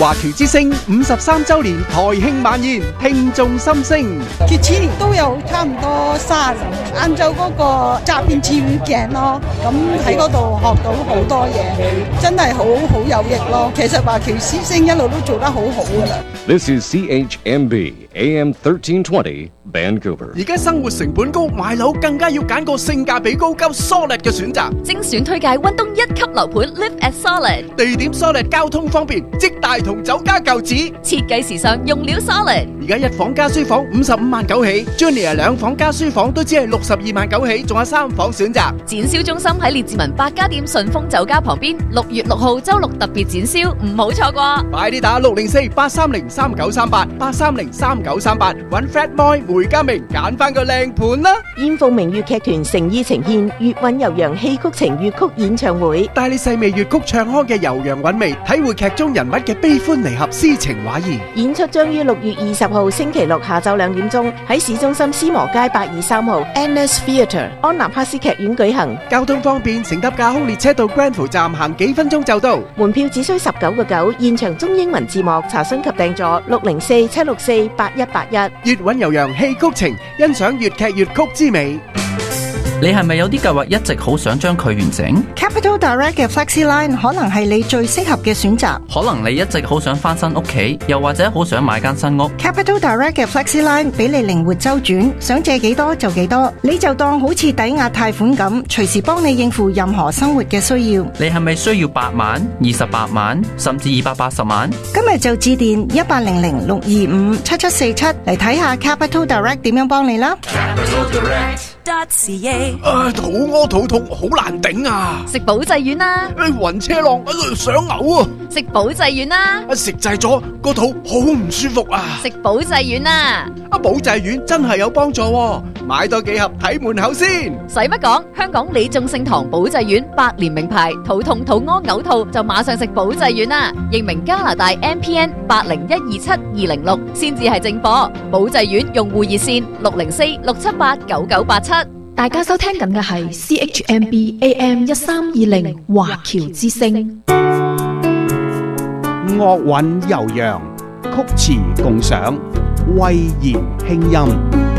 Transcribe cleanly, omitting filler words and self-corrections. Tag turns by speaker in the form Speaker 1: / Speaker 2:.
Speaker 1: 華僑之星53週年台慶晚宴，聽眾心聲。
Speaker 2: 佢次年都有差唔多30人，晏晝嗰個詐騙詞語鏡咯，咁喺嗰度學到好多嘢，真係好有益咯。其實華僑之星一路都做得好好噶啦。
Speaker 3: This is CHMB AM 1320 Vancouver。
Speaker 1: 而家生活成本高，買樓更加要揀個性價比高、夠 solid 嘅選擇。
Speaker 4: 精選推介溫東一級樓盤 Live at Solid，
Speaker 1: 地點 solid， 交通方便，即大同酒家舊址，
Speaker 4: 設計時尚，用料 solid。
Speaker 1: 而家一房加書房55萬9起 ，Junior 2房加書房都只係62萬9起，仲有3房選擇。
Speaker 4: 展銷中心喺列治文百家店順豐酒家旁邊，6月6號周六特別展銷，唔好錯過。
Speaker 1: 快啲打604-830-3938，830-3938，搵 Fred Moy 梅家明揀翻個靚盤啦！
Speaker 5: 燕鳳明粵劇團誠意呈獻粵韻悠揚戲曲情粵曲演唱會，
Speaker 1: 帶你細味粵曲唱腔嘅悠揚韻味，體會劇中人物嘅悲歡離合、詩情畫意。
Speaker 5: 演出將於6月20號星期六下晝2點鐘喺市中心斯摩街823號 Annex Theatre 安南克斯劇院舉行。
Speaker 1: 交通方便，乘搭架空列車到 Granville 站行幾分鐘就到。
Speaker 5: 門票只需19.9，現場中英文字幕，查詢及訂座604-764-8181。
Speaker 1: 粵韻悠揚戲曲情，欣賞粵劇粵曲之美。
Speaker 6: 你係咪有啲計劃一直好想將佢完成？
Speaker 7: Capital Direct 嘅 FlexiLine 可能係你最適合嘅選擇。
Speaker 6: 可能你一直好想翻新屋企，又或者好想買間新屋。
Speaker 7: Capital Direct 嘅 FlexiLine 俾你靈活周轉，想借幾多就幾多，你就當好似抵押貸款咁，隨時幫你應付任何生活嘅需要。
Speaker 6: 你係咪需要8萬、28萬，甚至280萬？
Speaker 7: 今日就致電1800-625-7747嚟睇下 Capital Direct 點樣幫你啦。
Speaker 1: 肚屙肚痛，好難頂啊！
Speaker 4: 食保濟丸啦！
Speaker 1: 暈車浪，想嘔啊！
Speaker 4: 食保濟丸啦！
Speaker 1: 食滯咗個肚好唔舒服啊！
Speaker 4: 食保濟丸啦！
Speaker 1: 保濟丸真係有幫助喎，買多幾盒睇門口先。
Speaker 4: 使乜講？香港李眾聖堂保濟丸100年名牌，肚痛、肚屙、嘔吐就馬上食保濟丸啦！認明加拿大 MPN 80127206先至係正貨。保濟丸用戶熱線604-678-9987。
Speaker 8: 大家收聽緊嘅係 CHMB AM 1320華僑之聲。
Speaker 9: 樂韻悠揚，曲詞共賞，慧言輕音。